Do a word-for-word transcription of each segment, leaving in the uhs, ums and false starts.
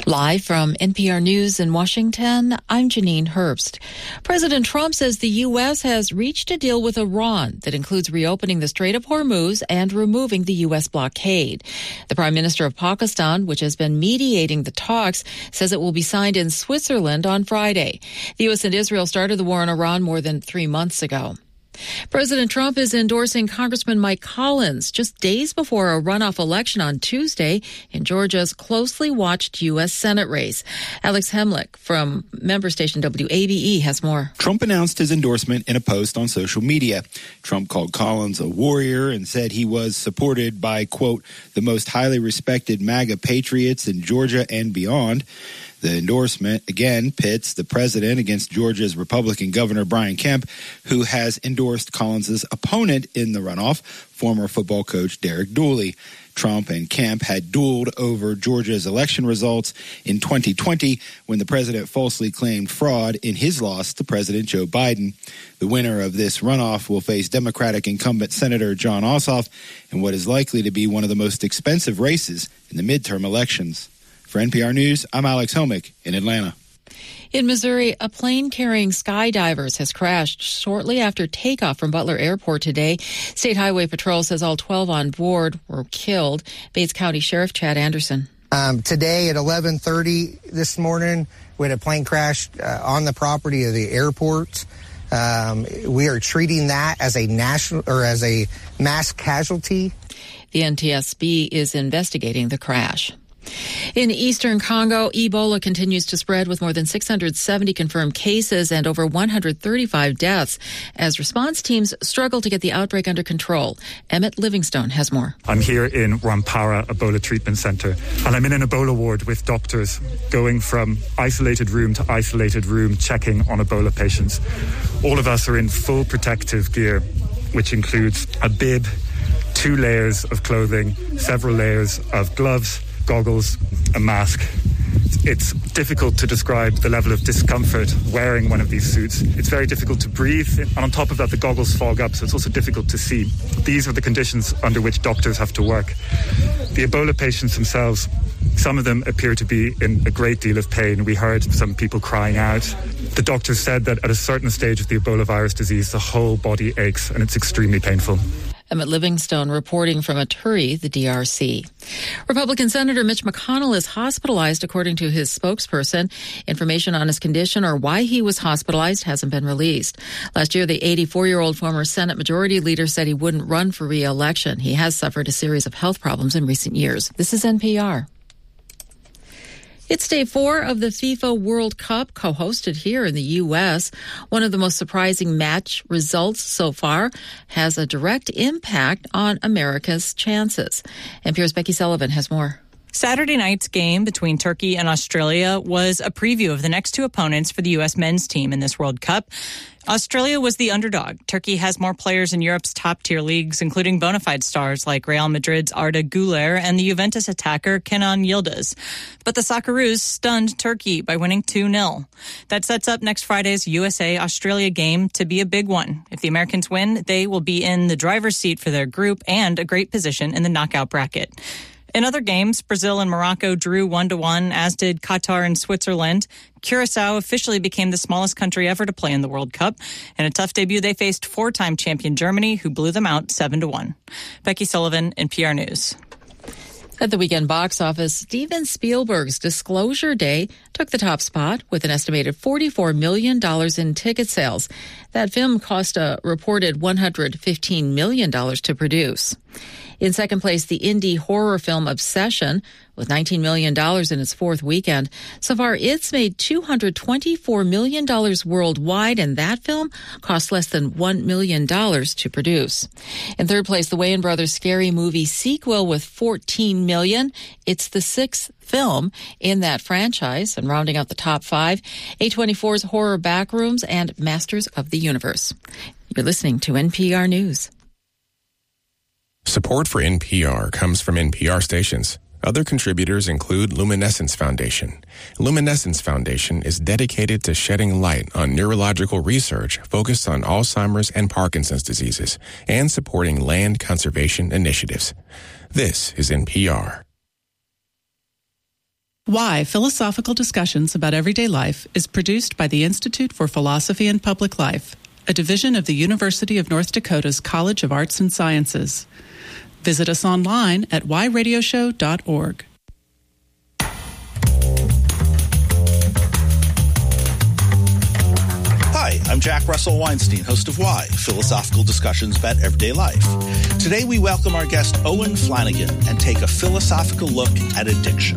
Live from N P R News in Washington, I'm Janine Herbst. President Trump says the U S has reached a deal with Iran that includes reopening the Strait of Hormuz and removing the U S blockade. The Prime Minister of Pakistan, which has been mediating the talks, says it will be signed in Switzerland on Friday. The U S and Israel started the war in Iran more than three months ago. President Trump is endorsing Congressman Mike Collins just days before a runoff election on Tuesday in Georgia's closely watched U S Senate race. Alex Hemlick from member station W A B E has more. Trump announced his endorsement in a post on social media. Trump called Collins a warrior and said he was supported by, quote, the most highly respected MAGA patriots in Georgia and beyond. The endorsement, again, pits the president against Georgia's Republican Governor Brian Kemp, who has endorsed Collins' opponent in the runoff, former football coach Derek Dooley. Trump and Kemp had dueled over Georgia's election results in twenty twenty when the president falsely claimed fraud in his loss to President Joe Biden. The winner of this runoff will face Democratic incumbent Senator Jon Ossoff in what is likely to be one of the most expensive races in the midterm elections. For N P R News, I'm Alex Homick in Atlanta. In Missouri, a plane carrying skydivers has crashed shortly after takeoff from Butler Airport today. State Highway Patrol says all twelve on board were killed. Bates County Sheriff Chad Anderson. Um, today at eleven thirty this morning, we had a plane crash uh, on the property of the airport. Um, we are treating that as a national or as a mass casualty. The N T S B is investigating the crash. In eastern Congo, Ebola continues to spread with more than six hundred seventy confirmed cases and over one hundred thirty-five deaths as response teams struggle to get the outbreak under control. Emmett Livingstone has more. I'm here in Rwampara Ebola Treatment Center, and I'm in an Ebola ward with doctors going from isolated room to isolated room checking on Ebola patients. All of us are in full protective gear, which includes a bib, two layers of clothing, several layers of gloves, goggles, a mask. It's difficult to describe the level of discomfort wearing one of these suits. It's very difficult to breathe, and on top of that, the goggles fog up, so it's also difficult to see. These are the conditions under which doctors have to work. The Ebola patients themselves, some of them appear to be in a great deal of pain. We heard some people crying out. The doctors said that at a certain stage of the Ebola virus disease, the whole body aches, and it's extremely painful. Emmett Livingstone reporting from Ituri, the D R C. Republican Senator Mitch McConnell is hospitalized, according to his spokesperson. Information on his condition or why he was hospitalized hasn't been released. Last year, the eighty-four-year-old former Senate Majority Leader said he wouldn't run for re-election. He has suffered a series of health problems in recent years. This is N P R. It's day four of the FIFA World Cup, co-hosted here in the U S. One of the most surprising match results so far has a direct impact on America's chances. N P R's Becky Sullivan has more. Saturday night's game between Turkey and Australia was a preview of the next two opponents for the U S men's team in this World Cup. Australia was the underdog. Turkey has more players in Europe's top-tier leagues, including bona fide stars like Real Madrid's Arda Güler and the Juventus attacker Kenan Yildiz. But the Socceroos stunned Turkey by winning two nil. That sets up next Friday's U S A-Australia game to be a big one. If the Americans win, they will be in the driver's seat for their group and a great position in the knockout bracket. In other games, Brazil and Morocco drew one to one, as did Qatar and Switzerland. Curacao officially became the smallest country ever to play in the World Cup. In a tough debut, they faced four-time champion Germany, who blew them out seven to one. Becky Sullivan, N P R News. At the weekend box office, Steven Spielberg's Disclosure Day took the top spot with an estimated forty-four million dollars in ticket sales. That film cost a reported one hundred fifteen million dollars to produce. In second place, the indie horror film Obsession, with nineteen million dollars in its fourth weekend. So far, it's made two hundred twenty-four million dollars worldwide, and that film cost less than one million dollars to produce. In third place, the Wayans Brothers Scary Movie sequel with fourteen million dollars. It's the sixth film in that franchise, and rounding out the top five, A twenty-four's Horror Backrooms and Masters of the Universe. You're listening to N P R News. Support for N P R comes from N P R stations. Other contributors include Luminescence Foundation. Luminescence Foundation is dedicated to shedding light on neurological research focused on Alzheimer's and Parkinson's diseases and supporting land conservation initiatives. This is N P R. Why Philosophical Discussions About Everyday Life is produced by the Institute for Philosophy and Public Life, a division of the University of North Dakota's College of Arts and Sciences. Visit us online at why radio show dot org. Hi, I'm Jack Russell Weinstein, host of Why, Philosophical Discussions About Everyday Life. Today we welcome our guest Owen Flanagan and take a philosophical look at addiction.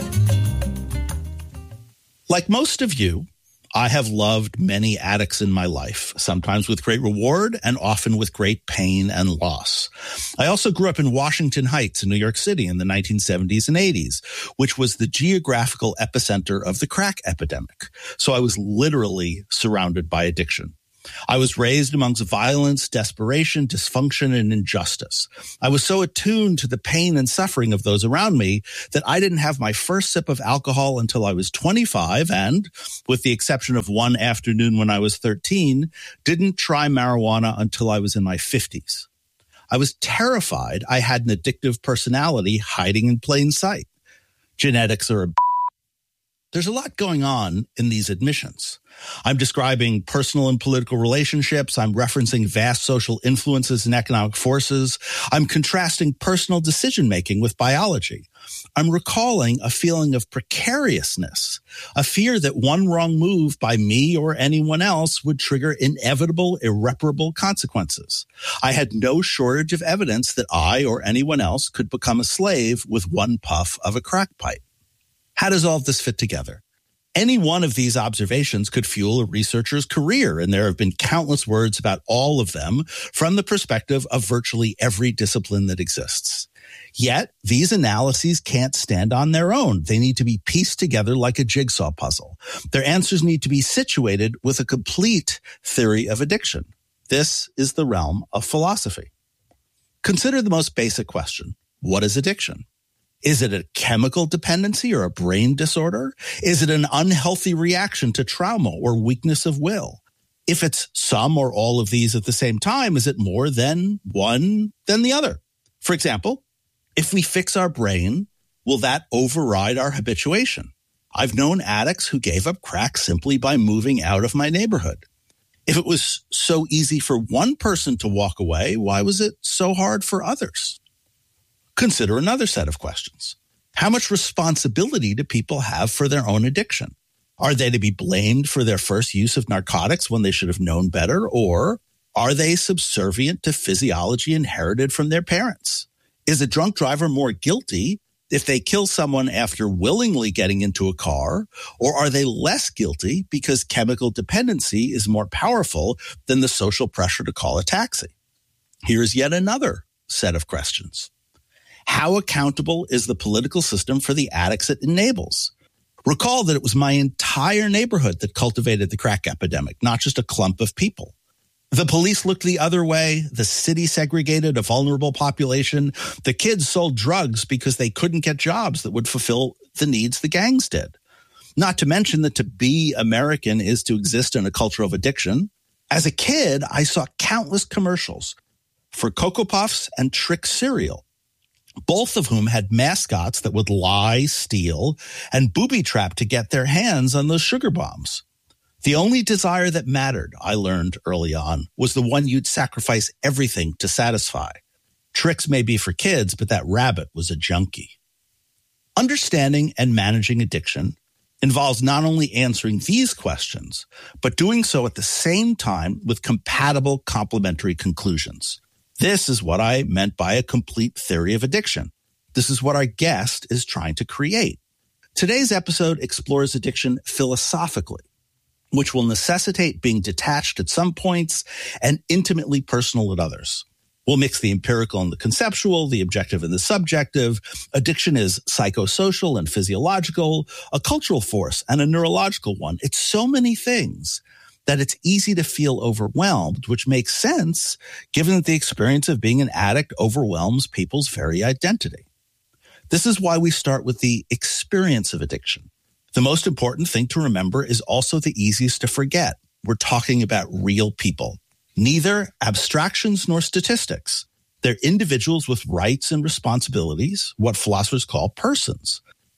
Like most of you, I have loved many addicts in my life, sometimes with great reward and often with great pain and loss. I also grew up in Washington Heights in New York City in the nineteen seventies and eighties, which was the geographical epicenter of the crack epidemic. So I was literally surrounded by addiction. I was raised amongst violence, desperation, dysfunction, and injustice. I was so attuned to the pain and suffering of those around me that I didn't have my first sip of alcohol until I was twenty-five and, with the exception of one afternoon when I was thirteen, didn't try marijuana until I was in my fifties. I was terrified I had an addictive personality hiding in plain sight. Genetics are a There's a lot going on in these admissions. I'm describing personal and political relationships. I'm referencing vast social influences and economic forces. I'm contrasting personal decision-making with biology. I'm recalling a feeling of precariousness, a fear that one wrong move by me or anyone else would trigger inevitable, irreparable consequences. I had no shortage of evidence that I or anyone else could become a slave with one puff of a crack pipe. How does all of this fit together? Any one of these observations could fuel a researcher's career, and there have been countless words about all of them from the perspective of virtually every discipline that exists. Yet, these analyses can't stand on their own. They need to be pieced together like a jigsaw puzzle. Their answers need to be situated with a complete theory of addiction. This is the realm of philosophy. Consider the most basic question. What is addiction? Is it a chemical dependency or a brain disorder? Is it an unhealthy reaction to trauma or weakness of will? If it's some or all of these at the same time, is it more than one than the other? For example, if we fix our brain, will that override our habituation? I've known addicts who gave up crack simply by moving out of my neighborhood. If it was so easy for one person to walk away, why was it so hard for others? Consider another set of questions. How much responsibility do people have for their own addiction? Are they to be blamed for their first use of narcotics when they should have known better? Or are they subservient to physiology inherited from their parents? Is a drunk driver more guilty if they kill someone after willingly getting into a car? Or are they less guilty because chemical dependency is more powerful than the social pressure to call a taxi? Here's yet another set of questions. How accountable is the political system for the addicts it enables? Recall that it was my entire neighborhood that cultivated the crack epidemic, not just a clump of people. The police looked the other way. The city segregated a vulnerable population. The kids sold drugs because they couldn't get jobs that would fulfill the needs the gangs did. Not to mention that to be American is to exist in a culture of addiction. As a kid, I saw countless commercials for Cocoa Puffs and Trix cereal, both of whom had mascots that would lie, steal, and booby trap to get their hands on those sugar bombs. The only desire that mattered, I learned early on, was the one you'd sacrifice everything to satisfy. Trix may be for kids, but that rabbit was a junkie. Understanding and managing addiction involves not only answering these questions, but doing so at the same time with compatible complementary conclusions. This is what I meant by a complete theory of addiction. This is what our guest is trying to create. Today's episode explores addiction philosophically, which will necessitate being detached at some points and intimately personal at others. We'll mix the empirical and the conceptual, the objective and the subjective. Addiction is psychosocial and physiological, a cultural force and a neurological one. It's so many things that it's easy to feel overwhelmed, which makes sense given that the experience of being an addict overwhelms people's very identity. This is why we start with the experience of addiction. The most important thing to remember is also the easiest to forget. We're talking about real people, neither abstractions nor statistics. They're individuals with rights and responsibilities, what philosophers call persons.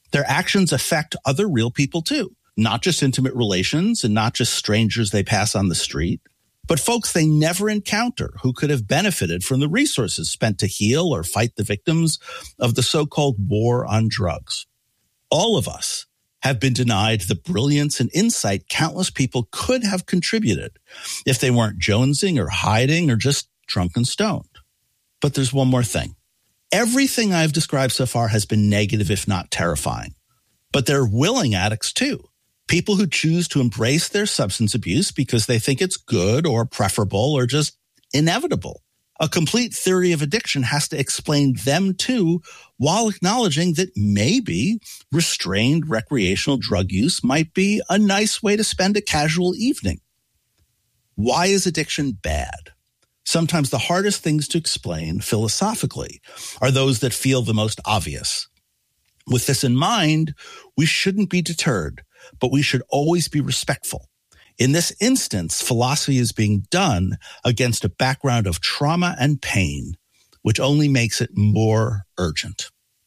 Their actions affect other real people too, not just intimate relations and not just strangers they pass on the street, but folks they never encounter who could have benefited from the resources spent to heal or fight the victims of the so-called war on drugs. All of us have been denied the brilliance and insight countless people could have contributed if they weren't jonesing or hiding or just drunk and stoned. But there's one more thing. Everything I've described so far has been negative, if not terrifying. But there are willing addicts too. People who choose to embrace their substance abuse because they think it's good or preferable or just inevitable. A complete theory of addiction has to explain them too, while acknowledging that maybe restrained recreational drug use might be a nice way to spend a casual evening. Why is addiction bad? Sometimes the hardest things to explain philosophically are those that feel the most obvious. With this in mind, we shouldn't be deterred, but we should always be respectful. In this instance, philosophy is being done against a background of trauma and pain, which only makes it more urgent.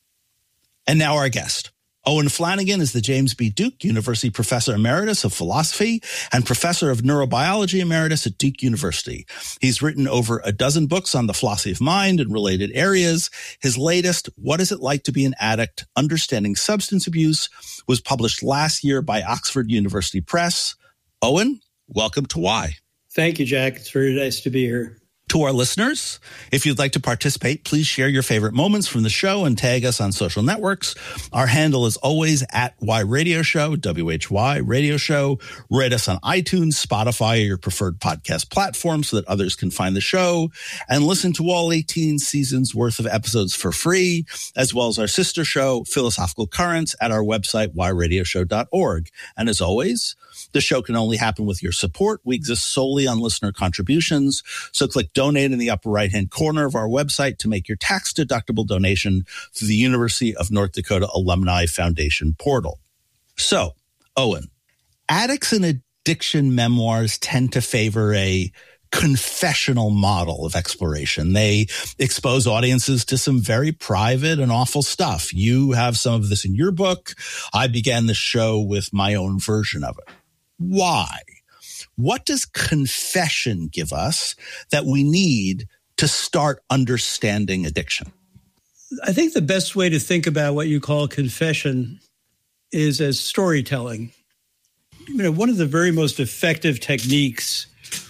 And now our guest. Owen Flanagan is the James B. Duke University Professor Emeritus of Philosophy and Professor of Neurobiology Emeritus at Duke University. He's written over a dozen books on the philosophy of mind and related areas. His latest, What Is It Like to Be an Addict? Understanding Substance Abuse, was published last year by Oxford University Press. Owen, welcome to Why. Thank you, Jack. It's very nice to be here. To our listeners, if you'd like to participate, please share your favorite moments from the show and tag us on social networks. Our handle is always at Y Radio Show, W H Y Radio Show. Rate us on iTunes, Spotify, or your preferred podcast platform so that others can find the show. And listen to all eighteen seasons worth of episodes for free, as well as our sister show, Philosophical Currents, at our website, y radio show dot org. And as always, the show can only happen with your support. We exist solely on listener contributions. So click donate in the upper right-hand corner of our website to make your tax-deductible donation through the University of North Dakota Alumni Foundation portal. So, Owen, addicts and addiction memoirs tend to favor a confessional model of exploration. They expose audiences to some very private and awful stuff. You have some of this in your book. I began the show with my own version of it. Why? What does confession give us that we need to start understanding addiction? I think the best way to think about what you call confession is as storytelling. You know, one of the very most effective techniques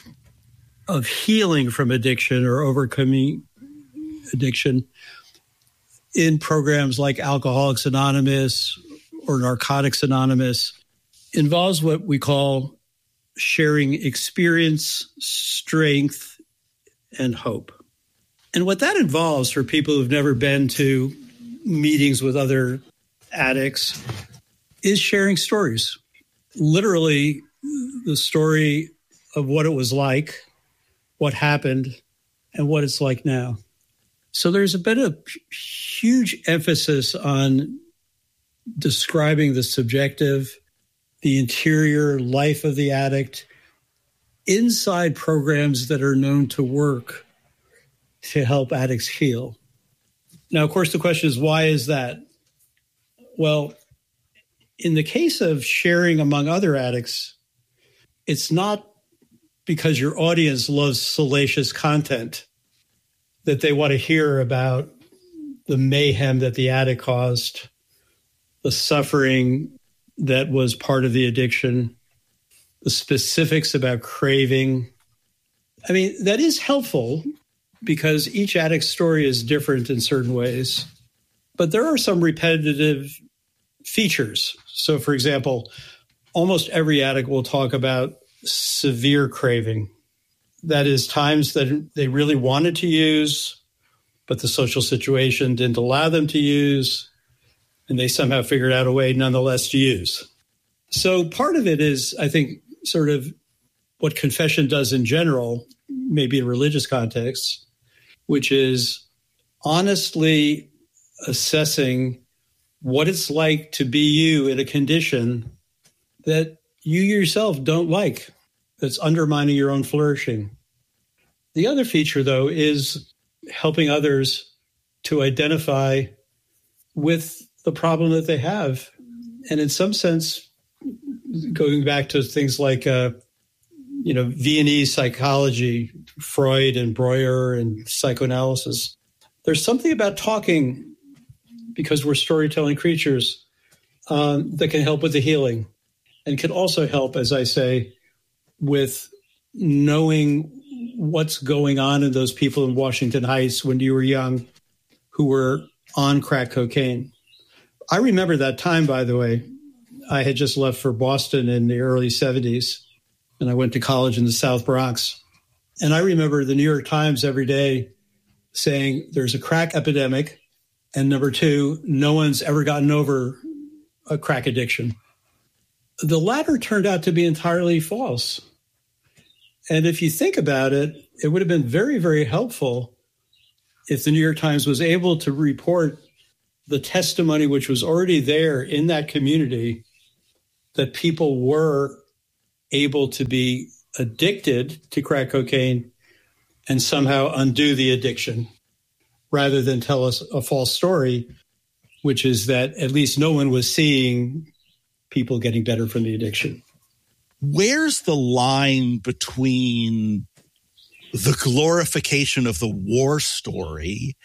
of healing from addiction or overcoming addiction in programs like Alcoholics Anonymous or Narcotics Anonymous involves what we call sharing experience, strength, and hope. And what that involves for people who've never been to meetings with other addicts is sharing stories. Literally, the story of what it was like, what happened, and what it's like now. So there's a bit of huge emphasis on describing the subjective, the interior life of the addict inside programs that are known to work to help addicts heal. Now, of course, the question is, why is that? Well, in the case of sharing among other addicts, it's not because your audience loves salacious content that they want to hear about the mayhem that the addict caused, the suffering that was part of the addiction, the specifics about craving. I mean, that is helpful because each addict's story is different in certain ways. But there are some repetitive features. So, for example, almost every addict will talk about severe craving. That is times that they really wanted to use, but the social situation didn't allow them to use, and they somehow figured out a way nonetheless to use. So part of it is, I think, sort of what confession does in general, maybe in religious contexts, which is honestly assessing what it's like to be you in a condition that you yourself don't like, that's undermining your own flourishing. The other feature, though, is helping others to identify with the problem that they have. And in some sense, going back to things like, uh, you know, Viennese psychology, Freud and Breuer and psychoanalysis, there's something about talking, because we're storytelling creatures, um, that can help with the healing and can also help, as I say, with knowing what's going on in those people in Washington Heights when you were young who were on crack cocaine. I remember that time, by the way. I had just left for Boston in the early seventies, and I went to college in the South Bronx. And I remember the New York Times every day saying there's a crack epidemic, and number two, no one's ever gotten over a crack addiction. The latter turned out to be entirely false. And if you think about it, it would have been very, very helpful if the New York Times was able to report the testimony which was already there in that community, that people were able to be addicted to crack cocaine and somehow undo the addiction, rather than tell us a false story, which is that at least no one was seeing people getting better from the addiction. Where's the line between the glorification of the war story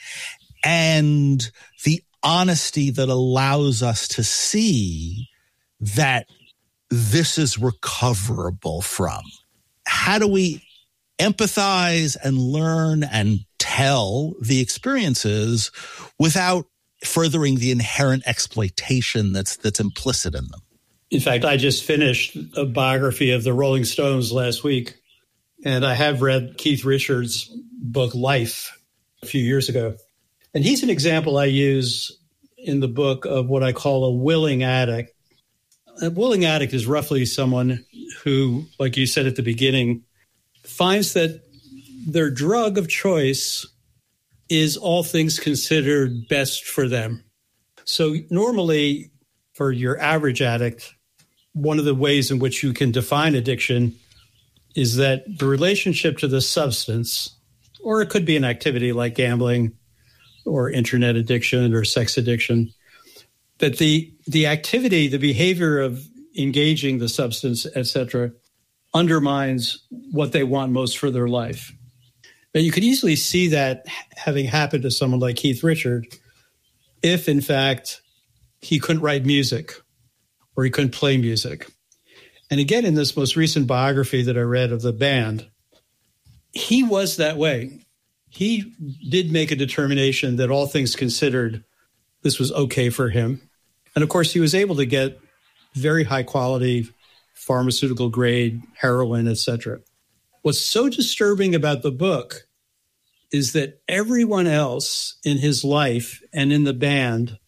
and the honesty that allows us to see that this is recoverable from? How do we empathize and learn and tell the experiences without furthering the inherent exploitation that's that's implicit in them? In fact, I just finished a biography of the Rolling Stones last week, and I have read Keith Richards' book, Life, a few years ago. And he's an example I use in the book of what I call a willing addict. A willing addict is roughly someone who, like you said at the beginning, finds that their drug of choice is, all things considered, best for them. So normally, for your average addict, one of the ways in which you can define addiction is that the relationship to the substance, or it could be an activity like gambling or internet addiction or sex addiction, that the the activity, the behavior of engaging the substance, et cetera, undermines what they want most for their life. But you could easily see that having happened to someone like Keith Richard, if in fact he couldn't write music or he couldn't play music. And again, in this most recent biography that I read of the band, he was that way. He did make a determination that, all things considered, this was okay for him. And of course, he was able to get very high quality pharmaceutical grade heroin, et cetera. What's so disturbing about the book is that everyone else in his life and in the band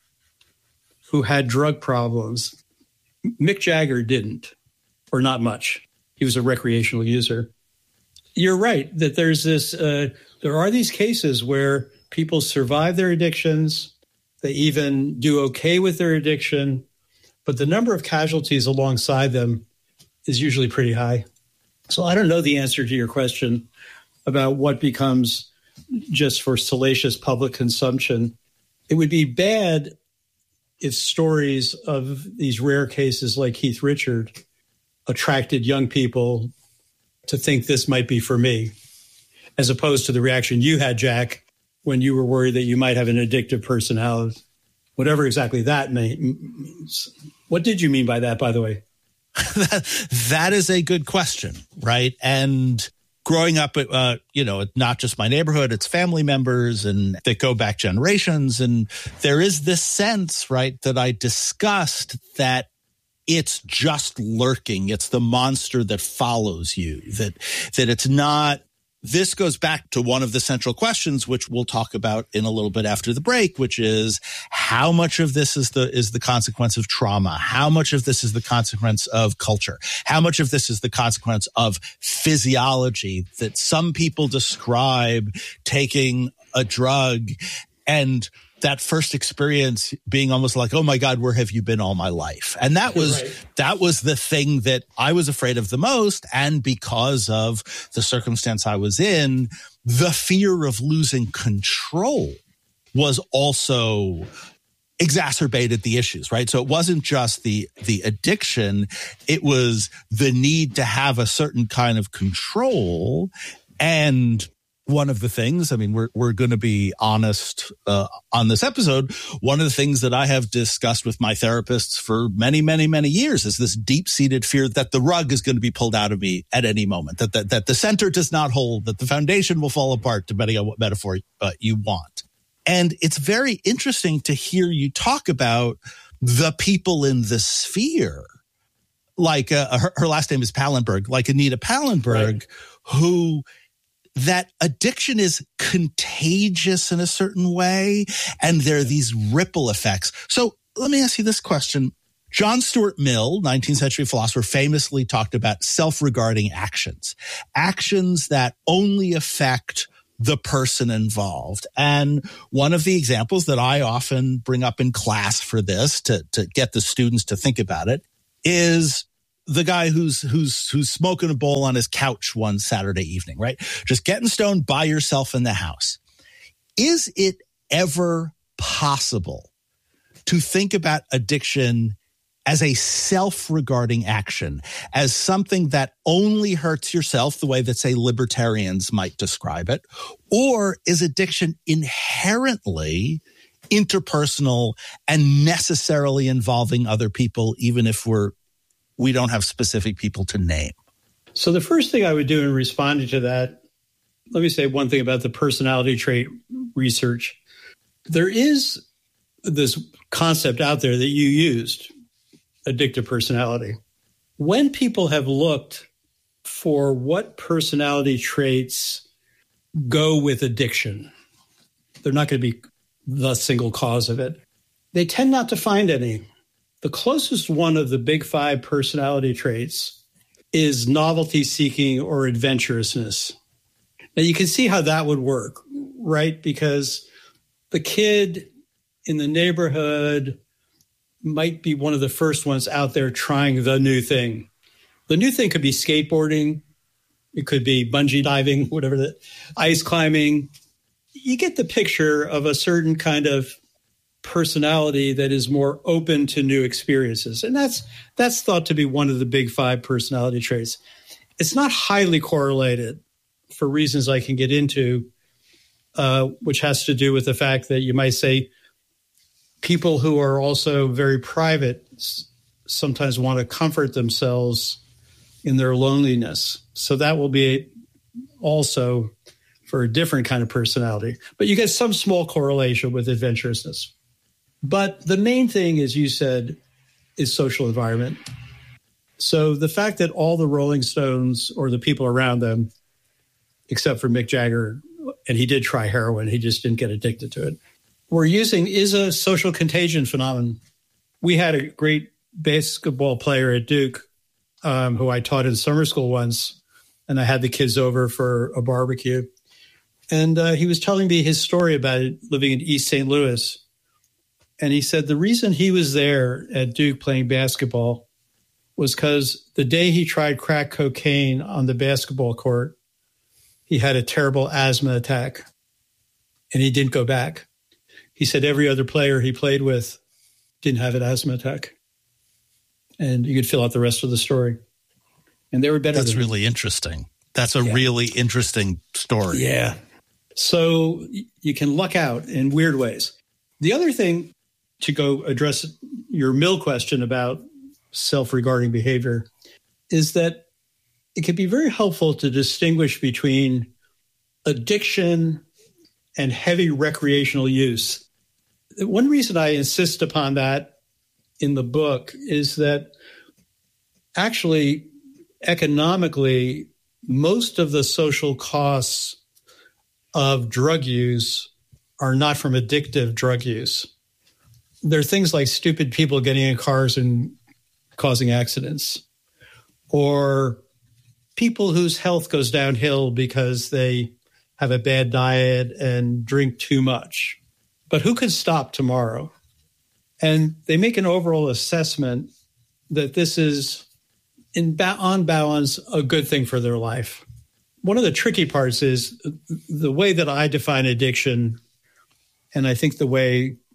who had drug problems, Mick Jagger didn't, or not much. He was a recreational user. You're right that there's this, uh, there are these cases where people survive their addictions, they even do okay with their addiction, but the number of casualties alongside them is usually pretty high. So I don't know the answer to your question about what becomes just for salacious public consumption. It would be bad if stories of these rare cases like Keith Richard attracted young people to think this might be for me, as opposed to the reaction you had, Jack, when you were worried that you might have an addictive personality, whatever exactly that means. What did you mean by that, by the way? that, that is a good question, right? And growing up, uh, you know, not just my neighborhood, it's family members and that go back generations. And there is this sense, right, that I discussed, that it's just lurking. It's the monster that follows you, that that it's not. This goes back to one of the central questions, which we'll talk about in a little bit after the break, which is how much of this is the is the consequence of trauma? How much of this is the consequence of culture? How much of this is the consequence of physiology, that some people describe taking a drug and that first experience being almost like, oh my God, where have you been all my life? And that was, right. that was the thing that I was afraid of the most. And because of the circumstance I was in, the fear of losing control was also exacerbated the issues, right? So it wasn't just the the addiction, it was the need to have a certain kind of control. And one of the things, I mean, we're we're going to be honest uh, on this episode, one of the things that I have discussed with my therapists for many, many, many years is this deep-seated fear that the rug is going to be pulled out of me at any moment, that that, that the center does not hold, that the foundation will fall apart, depending on what metaphor uh, you want. And it's very interesting to hear you talk about the people in the sphere, like uh, her, her last name is Pallenberg, like Anita Pallenberg, right, who that addiction is contagious in a certain way, and there are these ripple effects. So let me ask you this question. John Stuart Mill, nineteenth century philosopher, famously talked about self-regarding actions, actions that only affect the person involved. And one of the examples that I often bring up in class for this to, to get the students to think about it is the guy who's who's who's smoking a bowl on his couch one Saturday evening, right? Just getting stoned by yourself in the house. Is it ever possible to think about addiction as a self-regarding action, as something that only hurts yourself, the way that, say, libertarians might describe it? Or is addiction inherently interpersonal and necessarily involving other people, even if we're we don't have specific people to name? So the first thing I would do in responding to that, let me say one thing about the personality trait research. There is this concept out there that you used, addictive personality. When people have looked for what personality traits go with addiction, they're not going to be the single cause of it. They tend not to find any. The closest one of the big five personality traits is novelty seeking or adventurousness. Now you can see how that would work, right? Because the kid in the neighborhood might be one of the first ones out there trying the new thing. The new thing could be skateboarding. It could be bungee diving, whatever, the ice climbing. You get the picture of a certain kind of personality that is more open to new experiences. And that's that's thought to be one of the big five personality traits. It's not highly correlated for reasons I can get into, uh, which has to do with the fact that you might say people who are also very private sometimes want to comfort themselves in their loneliness. So that will be also for a different kind of personality. But you get some small correlation with adventurousness. But the main thing, as you said, is social environment. So the fact that all the Rolling Stones or the people around them, except for Mick Jagger, and he did try heroin, he just didn't get addicted to it, were using is a social contagion phenomenon. We had a great basketball player at Duke um, who I taught in summer school once, and I had the kids over for a barbecue. And uh, he was telling me his story about it, living in East Saint Louis. And he said the reason he was there at Duke playing basketball was because the day he tried crack cocaine on the basketball court, he had a terrible asthma attack, and he didn't go back. He said every other player he played with didn't have an asthma attack. And you could fill out the rest of the story. And they were better That's than really him. Interesting. That's a Yeah. really interesting story. Yeah. So you can luck out in weird ways. The other thing, to go address your Mill question about self-regarding behavior, is that it can be very helpful to distinguish between addiction and heavy recreational use. One reason I insist upon that in the book is that actually, economically, most of the social costs of drug use are not from addictive drug use. There are things like stupid people getting in cars and causing accidents, or people whose health goes downhill because they have a bad diet and drink too much. But who could stop tomorrow? And they make an overall assessment that this is, in ba- on balance, a good thing for their life. One of the tricky parts is the way that I define addiction, and I think the way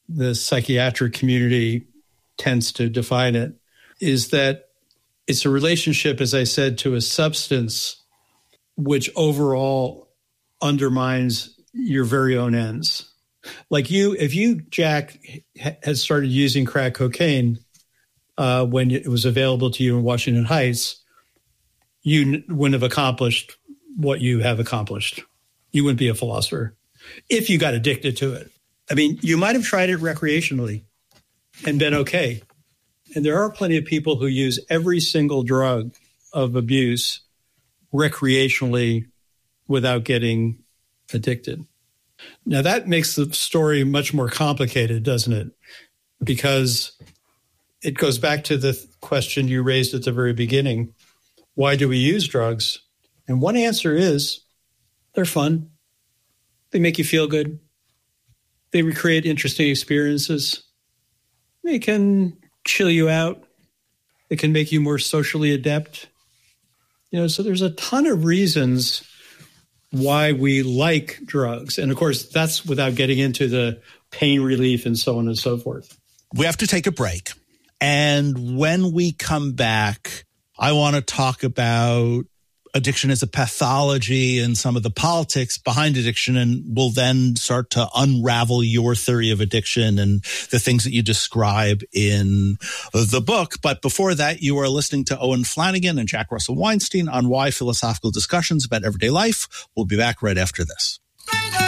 the psychiatric community tends to define it, is that it's a relationship, as I said, to a substance which overall undermines your very own ends. Like you, if you, Jack, had started using crack cocaine uh, when it was available to you in Washington Heights, you wouldn't have accomplished what you have accomplished. You wouldn't be a philosopher if you got addicted to it. I mean, you might have tried it recreationally and been okay. And there are plenty of people who use every single drug of abuse recreationally without getting addicted. Now, that makes the story much more complicated, doesn't it? Because it goes back to the question you raised at the very beginning. Why do we use drugs? And one answer is they're fun. They make you feel good. They recreate interesting experiences. They can chill you out. It can make you more socially adept. You know, so there's a ton of reasons why we like drugs. And of course, that's without getting into the pain relief and so on and so forth. We have to take a break. And when we come back, I want to talk about addiction as a pathology and some of the politics behind addiction, and we'll then start to unravel your theory of addiction and the things that you describe in the book. But before that, you are listening to Owen Flanagan and Jack Russell Weinstein on Why Philosophical Discussions About Everyday Life. We'll be back right after this.